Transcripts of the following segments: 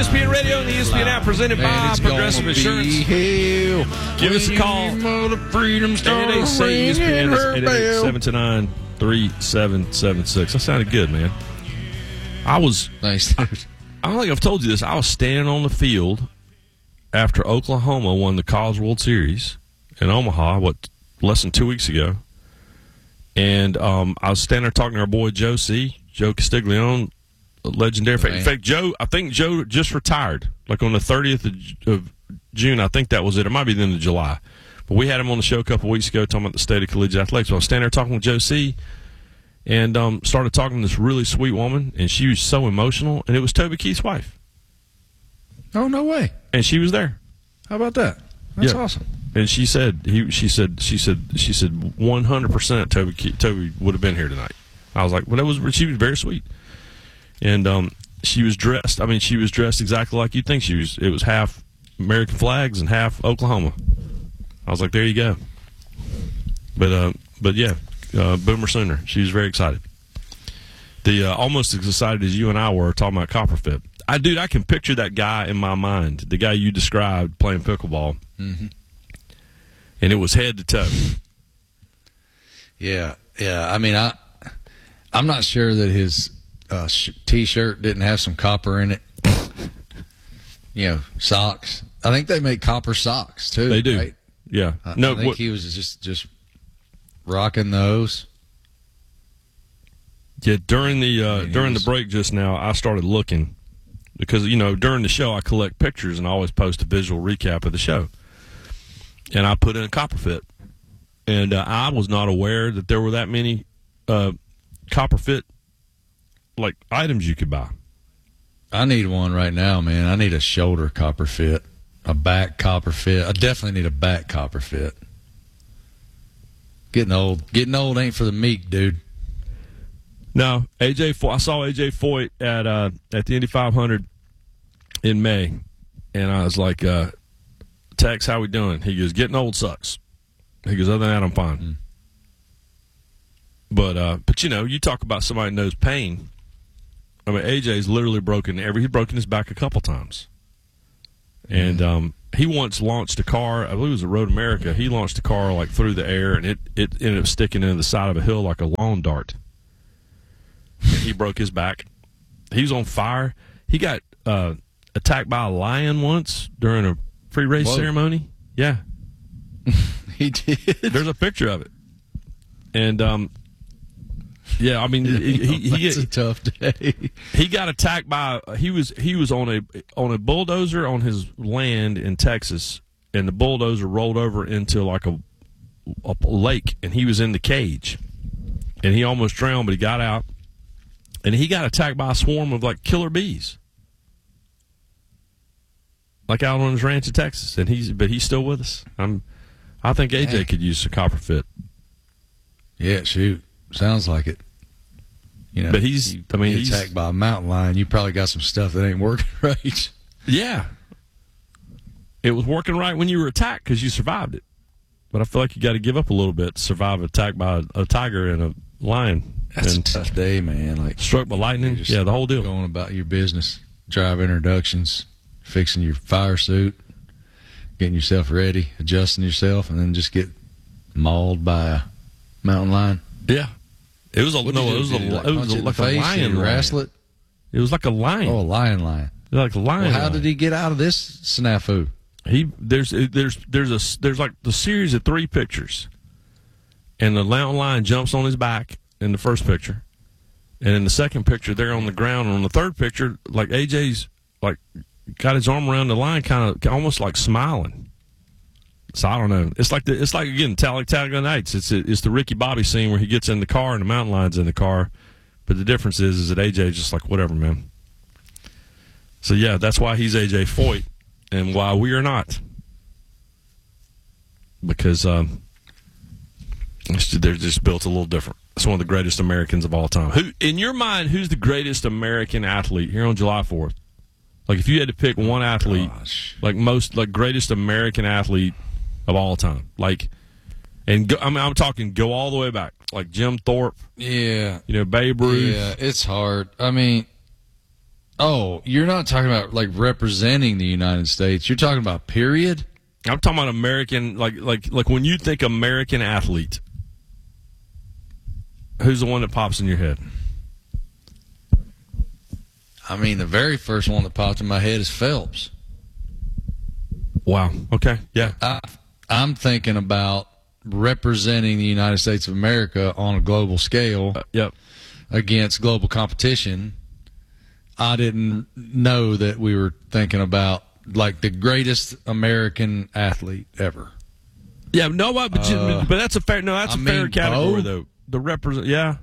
ESPN Radio and the ESPN app presented by Progressive Insurance. Give us a call. 888-ESPN. 888-729-3776. That sounded good, man. Nice. I don't think I've told you this. I was standing on the field after Oklahoma won the College World Series in Omaha, less than 2 weeks ago. And I was standing there talking to our boy Joe Castiglione, legendary. In fact, I think Joe just retired, like on the 30th of June. I think that was it. It might be the end of July. But we had him on the show a couple weeks ago talking about the state of collegiate athletics. So I was standing there talking with Joe C. and started talking to this really sweet woman, and she was so emotional, and it was Toby Keith's wife. Oh, no way. And she was there. How about that? That's awesome. And she said 100% Toby would have been here tonight. I was like, she was very sweet. And she was dressed. I mean, she was dressed exactly like you'd think she was. It was half American flags and half Oklahoma. I was like, there you go. But yeah, Boomer Sooner. She was very excited. Almost as excited as you and I were talking about Copperfit. I can picture that guy in my mind, the guy you described playing pickleball. Mm-hmm. And it was head to toe. Yeah. I mean, I'm not sure that his T-shirt didn't have some copper in it. Socks. I think they make copper socks too. They do. Right? Yeah. I think he was just rocking those. Yeah. During the break just now, I started looking because during the show I collect pictures and I always post a visual recap of the show. And I put in a Copperfit, and I was not aware that there were that many Copperfit like items you could buy. I need one right now, man. I need a shoulder Copperfit, a back Copperfit. I definitely need a back Copperfit. Getting old ain't for the meek, dude. No, I saw AJ Foyt at the Indy 500 in May, and I was like, Tex, how we doing? He goes, getting old sucks. He goes, other than that, I'm fine. But you talk about somebody who knows pain. I mean, AJ's literally broken his back a couple times. And he once launched a car, I believe it was at Road America. He launched a car like through the air, and it ended up sticking into the side of a hill like a lawn dart. And he broke his back. He was on fire. He got attacked by a lion once during a free race ceremony. Yeah. He did. There's a picture of it. And yeah, I mean, it's a tough day. He got attacked by he was on a bulldozer on his land in Texas, and the bulldozer rolled over into like a lake, and he was in the cage, and he almost drowned, but he got out, and he got attacked by a swarm of like killer bees, like out on his ranch in Texas, and he's still with us. I think AJ could use a Copperfit. Yeah, shoot. Sounds like it. But he's attacked by a mountain lion. You probably got some stuff that ain't working right. Yeah. It was working right when you were attacked because you survived it. But I feel like you got to give up a little bit to survive an attack by a tiger and a lion. That's a tough day, man. Like struck by lightning. Yeah, the whole deal. Going about your business, drive introductions, fixing your fire suit, getting yourself ready, adjusting yourself, and then just get mauled by a mountain lion. Yeah, it was like a lion. Wrestle it. It was like a lion. Oh, a lion. Like a lion. Well, how did he get out of this snafu? There's like the series of 3 pictures, and the mountain lion jumps on his back in the first picture, and in the second picture they're on the ground, and on the third picture, like AJ's like got his arm around the lion, kind of almost like smiling. So I don't know. It's like again, Talladega Nights. It's the Ricky Bobby scene where he gets in the car and the mountain lion's in the car, but the difference is that AJ's just like whatever, man. So yeah, that's why he's AJ Foyt, and why we are not, because they're just built a little different. It's one of the greatest Americans of all time. Who, in your mind, who's the greatest American athlete here on July 4th? Like if you had to pick one athlete, greatest American athlete of all time, I'm talking go all the way back, like Jim Thorpe. Yeah, Babe Ruth. Yeah, it's hard. I mean, Oh, you're not talking about like representing the United States. You're talking about period. I'm talking about American, like when you think American athlete, who's the one that pops in your head? I mean, the very first one that popped in my head is Phelps. Wow. Okay. Yeah. I'm thinking about representing the United States of America on a global scale Yep. against global competition. I didn't know that we were thinking about like the greatest American athlete ever. Yeah. No, but that's a fair. No, that's a fair category though. The represent. Yeah.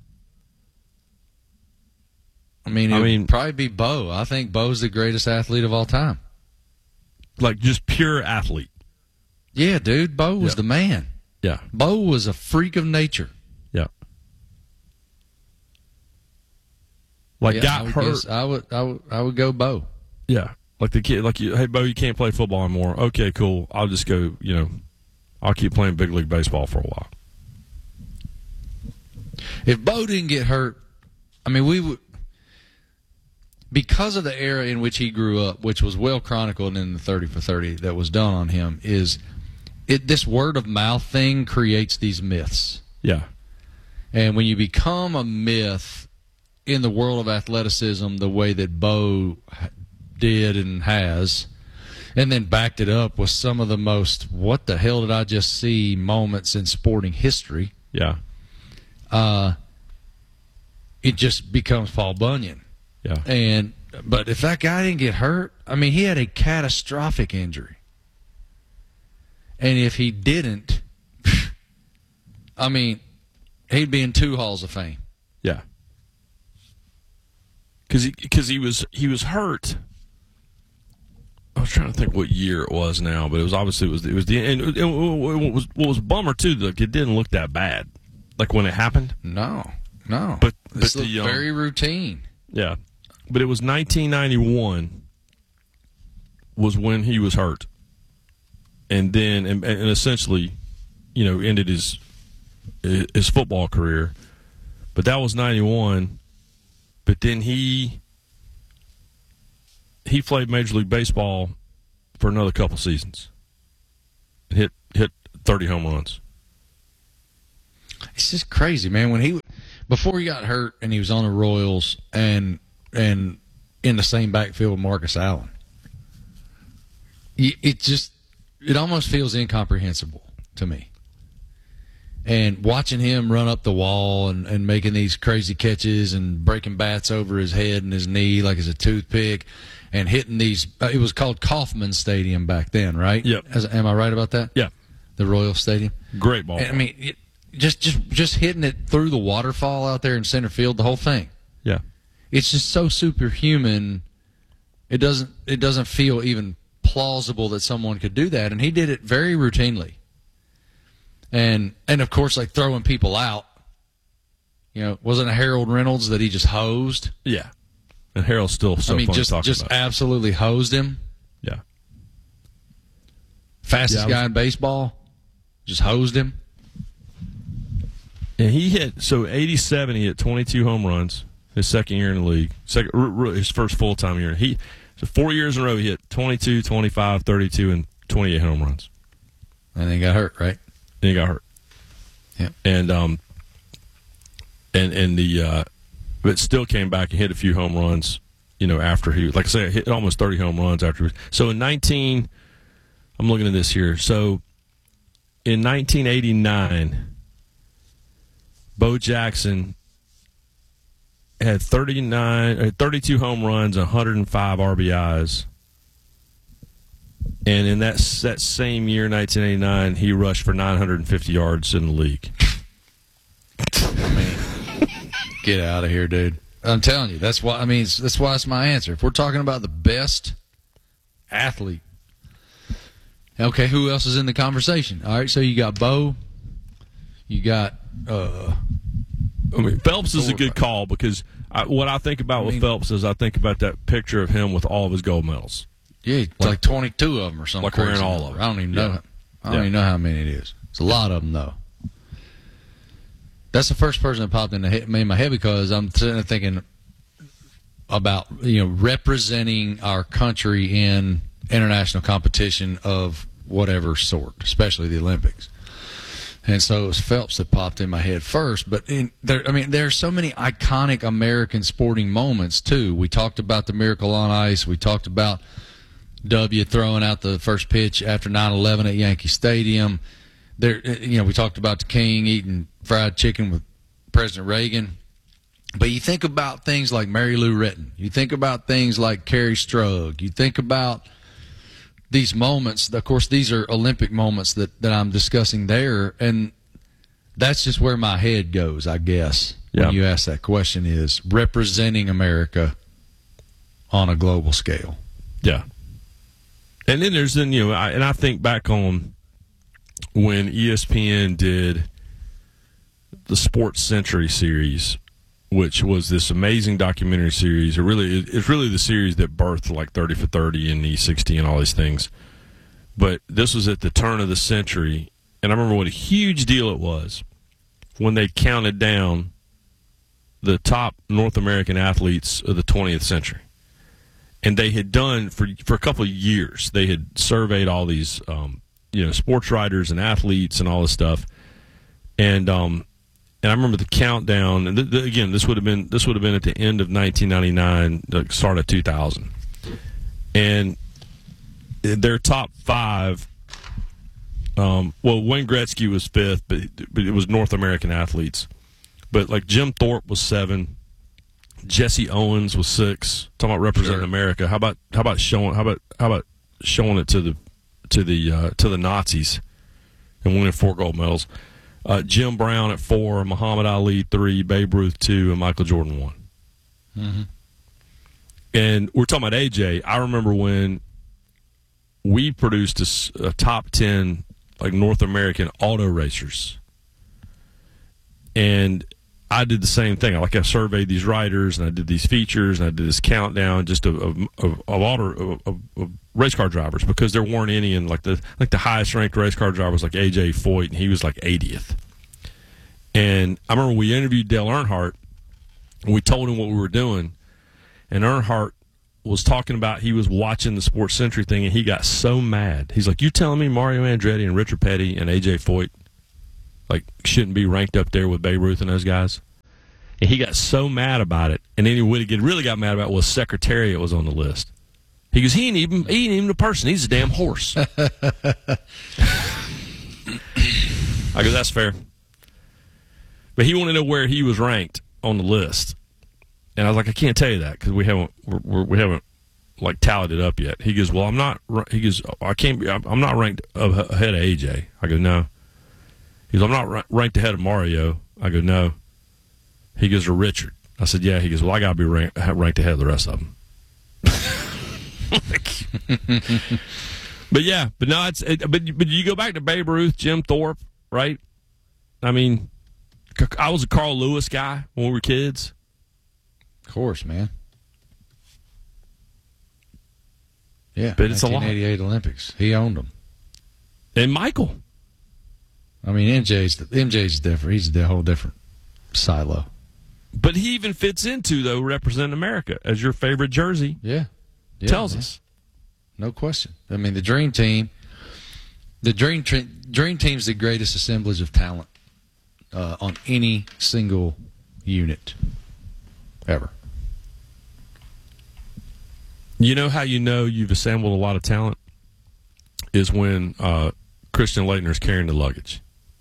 I mean, it would probably be Bo. I think Bo's the greatest athlete of all time. Like just pure athlete. Yeah, dude. Bo was the man. Yeah. Bo was a freak of nature. Yeah. Like Yeah, got hurt. I would go Bo. Yeah. Like the kid, like hey Bo, you can't play football anymore. Okay, cool. I'll just go. I'll keep playing big league baseball for a while. If Bo didn't get hurt, I mean, we would, because of the era in which he grew up, which was well chronicled in the 30 for 30 that was done on him, this word of mouth thing creates these myths. Yeah. And when you become a myth in the world of athleticism the way that Bo did and has, and then backed it up with some of the most what the hell did I just see moments in sporting history. Yeah. It just becomes Paul Bunyan. Yeah. But if that guy didn't get hurt, I mean, he had a catastrophic injury. And if he didn't, I mean, he'd be in 2 halls of fame. Yeah. Because he was hurt. I was trying to think what year it was now, but it was obviously it was the and it was what was a bummer too. Like it didn't look that bad, like when it happened. No, but this looked very routine. Yeah, but it was 1991 was when he was hurt, and then and essentially, ended his football career. But that was 91. But then he played Major League Baseball for another couple seasons. Hit 30 home runs. It's just crazy, man. Before he got hurt and he was on the Royals and in the same backfield with Marcus Allen, it almost feels incomprehensible to me. And watching him run up the wall and making these crazy catches and breaking bats over his head and his knee like it's a toothpick and hitting these it was called Kauffman Stadium back then, right? Yep. Am I right about that? Yeah. The Royal Stadium. Great ball. And, I mean, just hitting it through the waterfall out there in center field, the whole thing. Yeah. It's just so superhuman. It doesn't feel even plausible that someone could do that, and he did it very routinely. And of course, like throwing people out. Wasn't it Harold Reynolds that he just hosed? Yeah. And Harold's still so fun to talk just about. Absolutely hosed him. Yeah. Fastest guy in baseball, just hosed him. And he hit 87. He hit 22 home runs his second year in the league. His first full-time year. 4 years in a row he hit 22, 25, 32, and 28 home runs. And then he got hurt, right? Then he got hurt. Yeah. But still came back and hit a few home runs, after he, like I say, hit almost 30 home runs after. So I'm looking at this here. So in 1989, Bo Jackson had 32 home runs, 105 RBIs. And in that same year, 1989, he rushed for 950 yards in the league. Man, get out of here, dude. I'm telling you, that's why it's my answer. If we're talking about the best athlete, okay, who else is in the conversation? All right, so you got Bo, you got. Phelps is a good call because what I think about with Phelps is I think about that picture of him with all of his gold medals. Yeah, like 22 of them or something. Like wearing all of them. I don't even know. I don't even know how many it is. It's a lot of them, though. That's the first person that popped in my head because I'm sitting there thinking, about representing our country in international competition of whatever sort, especially the Olympics. And so it was Phelps that popped in my head first. But there are so many iconic American sporting moments too. We talked about the Miracle on Ice. We talked about W throwing out the first pitch after 9/11 at Yankee Stadium. We talked about the King eating fried chicken with President Reagan. But you think about things like Mary Lou Retton. You think about things like Carrie Strug. You think about these moments. Of course, these are Olympic moments that I'm discussing there, and that's just where my head goes, I guess, when you ask that question, is representing America on a global scale. Yeah. And then there's I think back on when ESPN did the Sports Century series, which was this amazing documentary series. It's really the series that birthed like 30 for 30 and E60 and all these things. But this was at the turn of the century, and I remember what a huge deal it was when they counted down the top North American athletes of the 20th century. And they had done, for a couple of years, they had surveyed all these sports writers and athletes and all this stuff. And I remember the countdown. And again, this would have been at the end of 1999, the start of 2000. And their top five. Wayne Gretzky was fifth, but it was North American athletes. But like Jim Thorpe was 7, Jesse Owens was 6. Talking about representing America. How about showing it to the Nazis and winning 4 gold medals. Jim Brown at 4, Muhammad Ali 3, Babe Ruth 2, and Michael Jordan 1. Mm-hmm. And we're talking about AJ. I remember when we produced a top 10 like North American auto racers, and I did the same thing. I surveyed these riders, and I did these features, and I did this countdown just of race car drivers, because there weren't any in like the highest ranked race car drivers like AJ Foyt, and he was like 80th. And I remember we interviewed Dale Earnhardt, and we told him what we were doing, and Earnhardt was talking about he was watching the Sports Century thing, and he got so mad. He's like, "You telling me Mario Andretti and Richard Petty and AJ Foyt shouldn't be ranked up there with Babe Ruth and those guys?" And he got so mad about it. And then what he really got mad about was Secretariat was on the list. He goes, he ain't even a person. He's a damn horse. I go, that's fair. But he wanted to know where he was ranked on the list. And I was like, I can't tell you that because we haven't tallied it up yet. He goes, well, I'm not. He goes, I'm not ranked ahead of AJ. I go, no. He goes, I'm not ranked ahead of Mario. I go, no. He goes, or Richard. I said, yeah. He goes, well, I got to be ranked ahead of the rest of them. But yeah, but no, but you go back to Babe Ruth, Jim Thorpe, right? I mean, I was a Carl Lewis guy when we were kids. Of course, man. Yeah, but it's a lot. 1988 Olympics. He owned them. And Michael. I mean, MJ's different. He's a whole different silo. But he even fits into, though, representing America as your favorite jersey. Yeah. Tells us. No question. I mean, the Dream Team. The Dream Team's the greatest assemblage of talent on any single unit ever. You know how you know you've assembled a lot of talent is when Christian Laettner's carrying the luggage.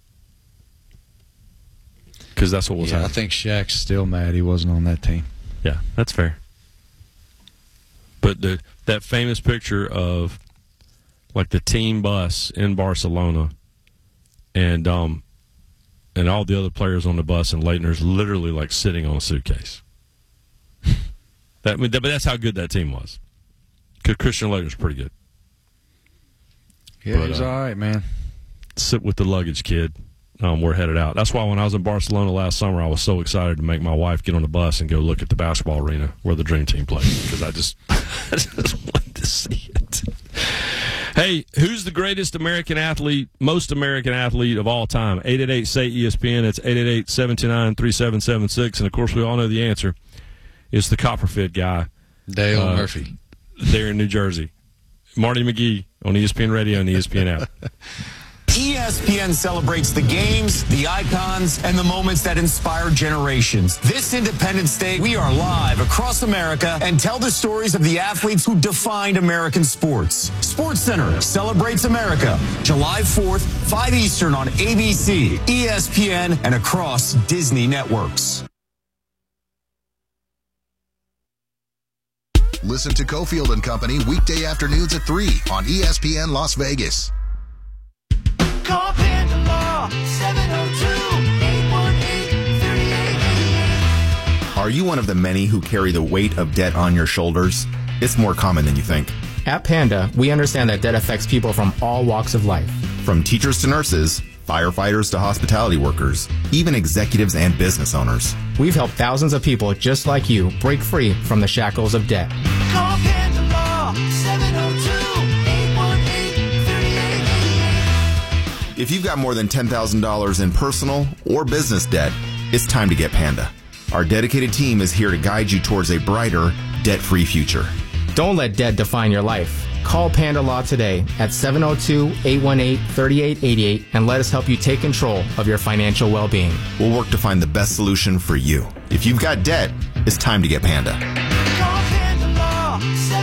Because that's what was happening. I think Shaq's still mad he wasn't on that team. Yeah, that's fair. But that famous picture of like the team bus in Barcelona and all the other players on the bus, and Laettner's literally like sitting on a suitcase. But that's how good that team was. Because Christian Laettner's pretty good. Yeah, he's all right, man. Sit with the luggage, kid. We're headed out. That's why when I was in Barcelona last summer, I was so excited to make my wife get on the bus and go look at the basketball arena where the Dream Team plays, because I just wanted to see it. Hey, who's the greatest American athlete, most American athlete of all time? 888-SAY-ESPN. It's 888-729-3776. And, of course, we all know the answer. It's the Copperfield guy. Dale Murphy. There in New Jersey. Marty McGee on ESPN Radio and ESPN app. ESPN celebrates the games, the icons, and the moments that inspire generations. This Independence Day, we are live across America and tell the stories of the athletes who defined American sports. SportsCenter celebrates America, July 4th, 5 Eastern on ABC, ESPN, and across Disney networks. Listen to Cofield and Company weekday afternoons at 3 on ESPN Las Vegas. Call Panda Law, 702-818-3888. Are you one of the many who carry the weight of debt on your shoulders? It's more common than you think. At Panda, we understand that debt affects people from all walks of life. From teachers to nurses, firefighters to hospitality workers, even executives and business owners. We've helped thousands of people just like you break free from the shackles of debt. Call Panda Law, 702-818-3888. If you've got more than $10,000 in personal or business debt, it's time to get Panda. Our dedicated team is here to guide you towards a brighter, debt-free future. Don't let debt define your life. Call Panda Law today at 702-818-3888 and let us help you take control of your financial well-being. We'll work to find the best solution for you. If you've got debt, it's time to get Panda. Call Panda Law,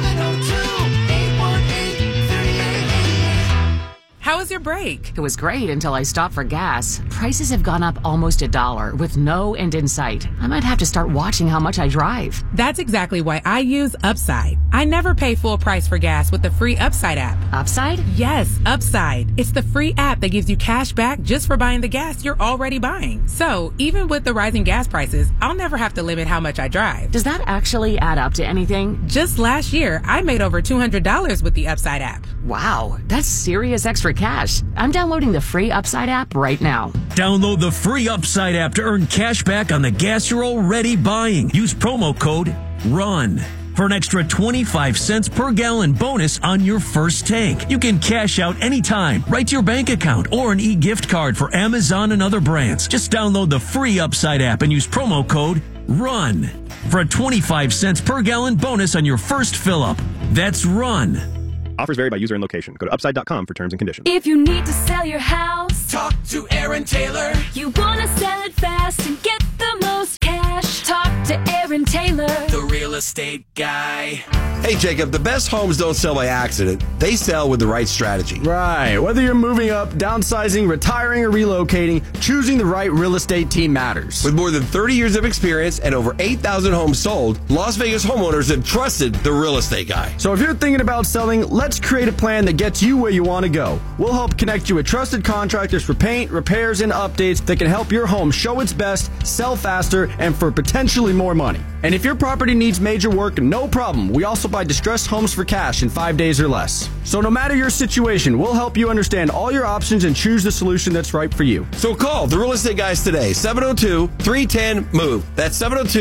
702-818-3888. How was your break? It was great until I stopped for gas. Prices have gone up almost $1 with no end in sight. I might have to start watching how much I drive. That's exactly why I use Upside. I never pay full price for gas with the free Upside app. Upside? Yes, Upside. It's the free app that gives you cash back just for buying the gas you're already buying. So even with the rising gas prices, I'll never have to limit how much I drive. Does that actually add up to anything? Just last year, I made over $200 with the Upside app. Wow, that's serious extra cash. I'm downloading the free Upside app right now. Download the free Upside app to earn cash back on the gas you're already buying. Use promo code RUN for an extra 25 cents per gallon bonus on your first tank. You can cash out anytime, right to your bank account, or an e-gift card for Amazon and other brands. Just download the free Upside app and use promo code RUN for a 25 cents per gallon bonus on your first fill-up. That's RUN. Offers vary by user and location. Go to upside.com for terms and conditions. If you need to sell your house, Talk to Aaron Taylor. You want to sell it fast and get the most cash, talk to Aaron Taylor, the real estate guy. Hey, Jacob, the best homes don't sell by accident. They sell with the right strategy. Right. Whether you're moving up, downsizing, retiring, or relocating, choosing the right real estate team matters. With more than 30 years of experience and over 8,000 homes sold, Las Vegas homeowners have trusted the real estate guy. So if you're thinking about selling, let's create a plan that gets you where you want to go. We'll help connect you with trusted contractors for paint, repairs, and updates that can help your home show its best, sell faster, and for potentially more money. And if your property needs major work, no problem. We also buy distressed homes for cash in 5 days or less. So no matter your situation, we'll help you understand all your options and choose the solution that's right for you. So call the real estate guys today, 702-310-MOVE. That's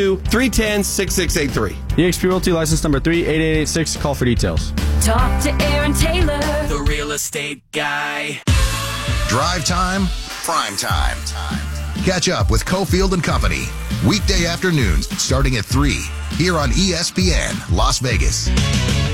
702-310-6683. eXp Realty license number 38886. Call for details. talk to Aaron Taylor, The real estate guy. Drive time, prime time. Catch up with Cofield and Company weekday afternoons starting at 3 here on ESPN Las Vegas.